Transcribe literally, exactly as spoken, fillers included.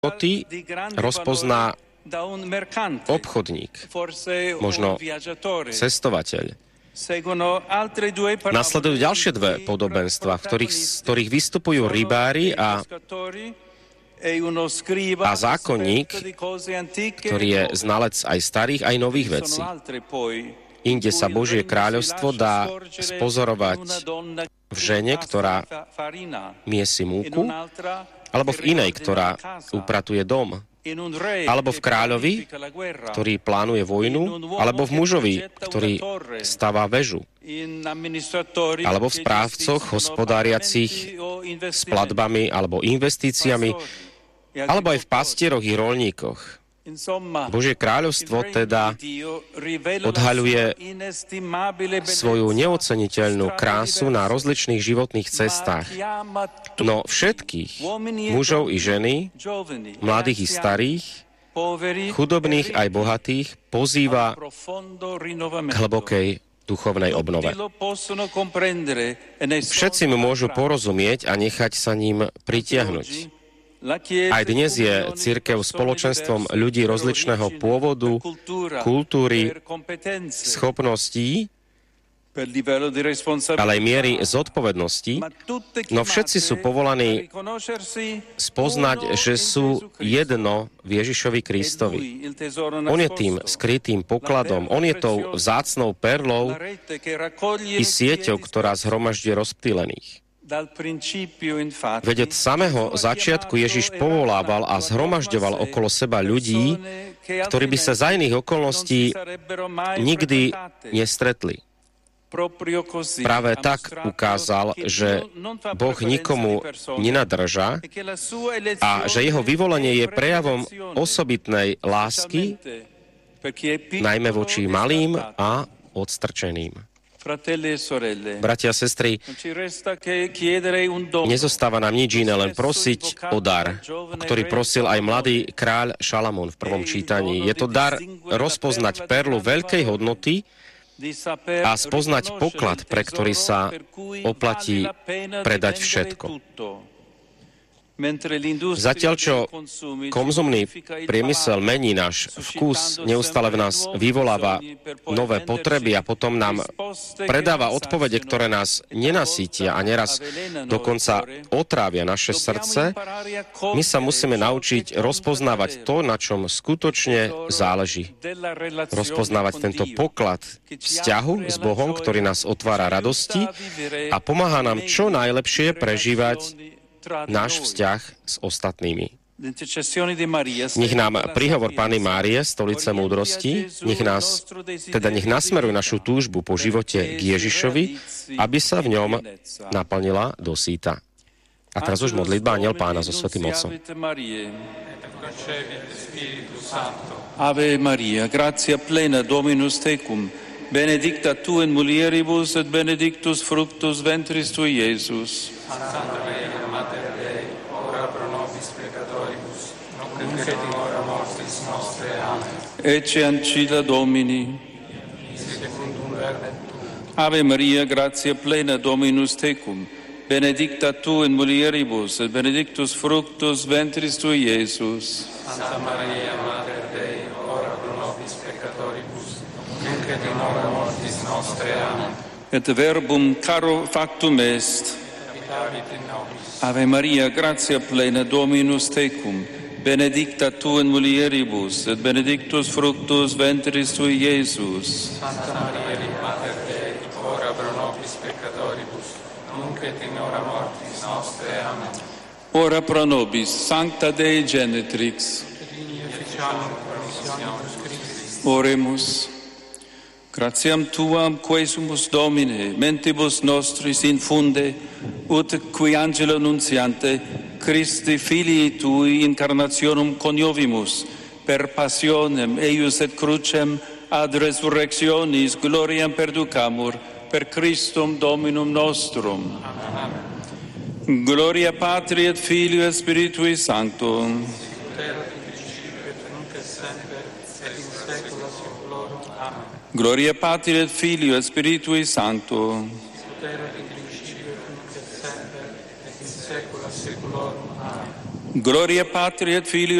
životy rozpozná obchodník, možno cestovateľ. Nasledujú ďalšie dve podobenstva, v ktorých, z ktorých vystupujú rybári a, a zákonník, ktorý je znalec aj starých, aj nových vecí. Inde sa Božie kráľovstvo dá spozorovať v žene, ktorá miesi múku, alebo v inej, ktorá upratuje dom, alebo v kráľovi, ktorý plánuje vojnu, alebo v mužovi, ktorý stavá väžu, alebo v správcoch hospodáriacich s platbami alebo investíciami, alebo aj v pastieroch i roľníkoch. Božie kráľovstvo teda odhaľuje svoju neoceniteľnú krásu na rozličných životných cestách. No všetkých, mužov i ženy, mladých i starých, chudobných aj bohatých, pozýva k hlbokej duchovnej obnove. Všetci mu môžu porozumieť a nechať sa ním pritiahnuť. Aj dnes je cirkev spoločenstvom ľudí rozličného pôvodu, kultúry, schopností, ale aj miery zodpovednosti, no všetci sú povolaní spoznať, že sú jedno v Ježišovi Kristovi. On je tým skrytým pokladom, on je tou vzácnou perlou i sieťou, ktorá zhromažďuje rozptýlených. Veď od samého začiatku Ježiš povolával a zhromažďoval okolo seba ľudí, ktorí by sa za iných okolností nikdy nestretli. Práve tak ukázal, že Boh nikomu nenadrža a že jeho vyvolenie je prejavom osobitnej lásky, najmä voči malým a odstrčeným. Bratia a sestry, nezostáva nám nič iné, len prosiť o dar, ktorý prosil aj mladý kráľ Šalamún v prvom čítaní. Je to dar rozpoznať perlu veľkej hodnoty a spoznať poklad, pre ktorý sa oplatí predať všetko. Zatiaľ, čo konzumný priemysel mení náš vkus, neustále v nás vyvoláva nové potreby a potom nám predáva odpovede, ktoré nás nenasítia a neraz dokonca otrávia naše srdce, my sa musíme naučiť rozpoznávať to, na čom skutočne záleží. Rozpoznávať tento poklad vzťahu s Bohom, ktorý nás otvára radosti a pomáha nám čo najlepšie prežívať náš vzťah s ostatnými. Nech nám príhovor Panny Márie, stolice múdrosti, nech nás, teda nech nasmeruje našu túžbu po živote k Ježišovi, aby sa v ňom naplnila do síta. A teraz už modlitba Anjel Pána so Svätým Otcom. Ave Maria, gratia plena, Dominus tecum, benedicta tu in mulieribus et benedictus fructus ventris tui, Iesus. Santa Maria, Mater Dei, ora pro nobis peccatoribus, nunc et in hora mortis nostre. Amen. Ecce ancilla Domini. Ave Maria, gratia plena, Dominus tecum, benedicta tu in mulieribus et benedictus fructus ventris tui, Iesus. Santa Maria, Mater Dei, ora pro nobis peccatoribus, nunc et in hora mortis nostre. Amen. Et verbum caro factum est. Ave Maria, gratia plena, Dominus tecum, benedicta tu in mulieribus, et benedictus fructus ventris tui, Iesus. Santa Maria, Mater Dei, ora pro nobis peccatoribus, nunc et in hora mortis nostre. Amen. Ora pro nobis, Sancta Dei Genetrix. Oremus. Gratiam Tuam, quesumus Domine, mentibus nostris infunde, ut qui angelo nuntiante, Christi Filii Tui incarnationum coniovimus, per passionem eius et crucem ad resurrectionis gloriam perducamur, per Christum Dominum nostrum. Amen. Gloria Patri et Filio et Spiritui Sanctum. Gloria Patri et Filio et Spiritui Sancto. Gloria Patri et Filii